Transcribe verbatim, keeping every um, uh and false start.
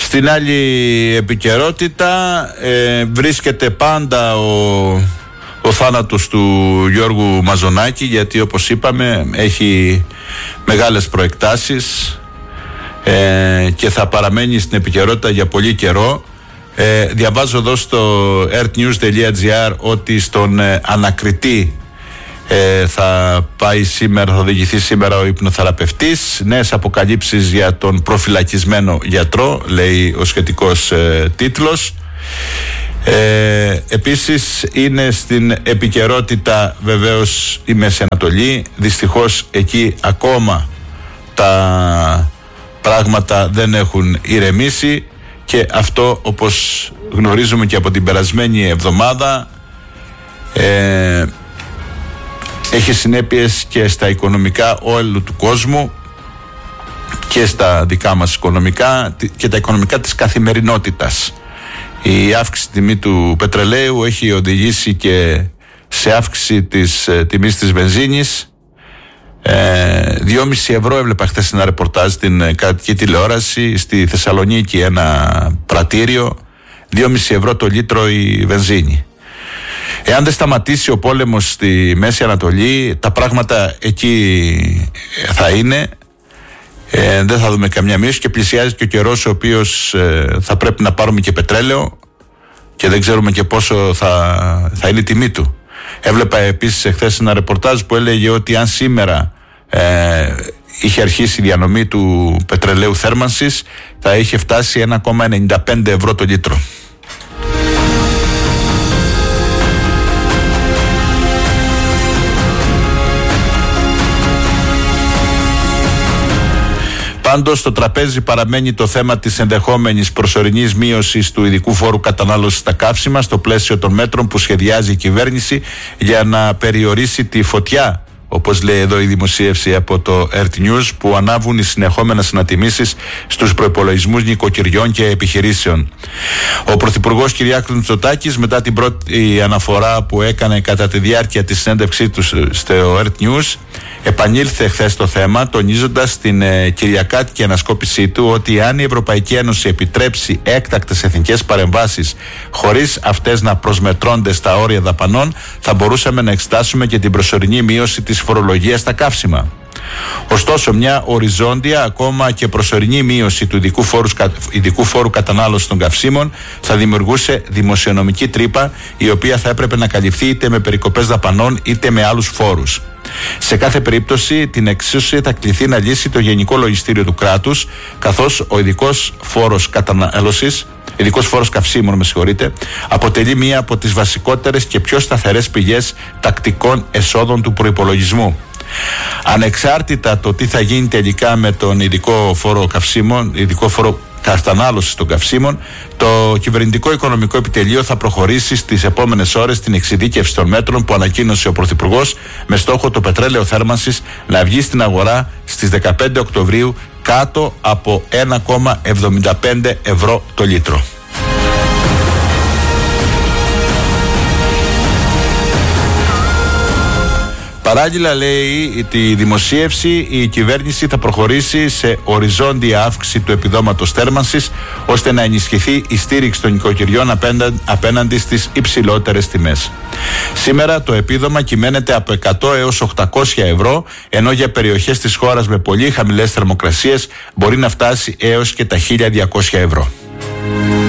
Στην άλλη επικαιρότητα ε, βρίσκεται πάντα ο, ο θάνατος του Γιώργου Μαζονάκη, γιατί όπως είπαμε έχει μεγάλες προεκτάσεις ε, και θα παραμένει στην επικαιρότητα για πολύ καιρό. Ε, διαβάζω εδώ στο ερτ νιουζ τελεία τζι άρ ότι στον ε, ανακριτή ε, θα πάει σήμερα, θα οδηγηθεί σήμερα ο υπνοθεραπευτής. Νέες αποκαλύψεις για τον προφυλακισμένο γιατρό, λέει ο σχετικός ε, τίτλος. Ε, επίσης είναι στην επικαιρότητα βεβαίως η Μέση Ανατολή. Δυστυχώς εκεί ακόμα τα πράγματα δεν έχουν ηρεμήσει και αυτό, όπως γνωρίζουμε και από την περασμένη εβδομάδα, ε, έχει συνέπειες και στα οικονομικά όλου του κόσμου και στα δικά μας οικονομικά και τα οικονομικά της καθημερινότητας. Η αύξηση τιμή του πετρελαίου έχει οδηγήσει και σε αύξηση της ε, τιμής της βενζίνης. Ε, δυόμισι ευρώ έβλεπα χθες ένα ρεπορτάζ στην ε, κρατική τηλεόραση στη Θεσσαλονίκη, ένα πρατήριο, δυόμισι ευρώ το λίτρο η βενζίνη. Εάν δεν σταματήσει ο πόλεμος στη Μέση Ανατολή, τα πράγματα εκεί θα είναι. Ε, δεν θα δούμε καμιά μείωση και πλησιάζει και ο καιρός ο οποίος ε, θα πρέπει να πάρουμε και πετρέλαιο και δεν ξέρουμε και πόσο θα, θα είναι η τιμή του. Έβλεπα επίσης εχθές ένα ρεπορτάζ που έλεγε ότι αν σήμερα ε, είχε αρχίσει η διανομή του πετρελαίου θέρμανσης, θα είχε φτάσει ένα κόμμα ενενήντα πέντε ευρώ το λίτρο. Πάντως στο τραπέζι παραμένει το θέμα της ενδεχόμενης προσωρινής μείωσης του ειδικού φόρου κατανάλωσης στα καύσιμα στο πλαίσιο των μέτρων που σχεδιάζει η κυβέρνηση για να περιορίσει τη φωτιά, όπως λέει εδώ η δημοσίευση από το ερτ νιουζ, που ανάβουν οι συνεχόμενες ανατιμήσεις στους προϋπολογισμούς νοικοκυριών και επιχειρήσεων. Ο Πρωθυπουργός Κυριάκος Μητσοτάκης, μετά την πρώτη αναφορά που έκανε κατά τη διάρκεια της συνέντευξής του στο ερτ νιουζ, επανήλθε χθες το θέμα, τονίζοντας στην ε, κυριακάτικη ανασκόπησή του ότι αν η Ευρωπαϊκή Ένωση επιτρέψει έκτακτες εθνικές παρεμβάσεις χωρίς αυτές να προσμετρώνται στα όρια δαπανών, θα μπορούσαμε να εξετάσουμε και την προσωρινή μείωση της φορολογίας στα καύσιμα. Ωστόσο, μια οριζόντια, ακόμα και προσωρινή μείωση του ειδικού φόρου, ειδικού φόρου κατανάλωσης των καυσίμων θα δημιουργούσε δημοσιονομική τρύπα, η οποία θα έπρεπε να καλυφθεί είτε με περικοπές δαπανών είτε με άλλους φόρους. Σε κάθε περίπτωση, την εξίσωση θα κληθεί να λύσει το Γενικό Λογιστήριο του κράτους, καθώς ο ειδικός φόρος κατανάλωσης, ειδικός φόρος καυσίμων, με συγχωρείτε, αποτελεί μία από τις βασικότερες και πιο σταθερές πηγές τακτικών εσόδων του προϋπολογισμού. Ανεξάρτητα το τι θα γίνει τελικά με τον ειδικό φόρο καυσίμων, ειδικό φόρο κατανάλωσης των καυσίμων, το κυβερνητικό οικονομικό επιτελείο θα προχωρήσει στις επόμενες ώρες στην εξειδίκευση των μέτρων που ανακοίνωσε ο Πρωθυπουργός, με στόχο το πετρέλαιο θέρμανσης να βγει στην αγορά στις δεκαπέντε Οκτωβρίου κάτω από ένα κόμμα εβδομήντα πέντε ευρώ το λίτρο. Παράλληλα, λέει τη δημοσίευση, η κυβέρνηση θα προχωρήσει σε οριζόντια αύξηση του επιδόματος θέρμανσης, ώστε να ενισχυθεί η στήριξη των νοικοκυριών απέναντι στις υψηλότερες τιμές. Σήμερα το επίδομα κυμαίνεται από εκατό έως οκτακόσια ευρώ, ενώ για περιοχές της χώρας με πολύ χαμηλές θερμοκρασίες μπορεί να φτάσει έως και τα χίλια διακόσια ευρώ.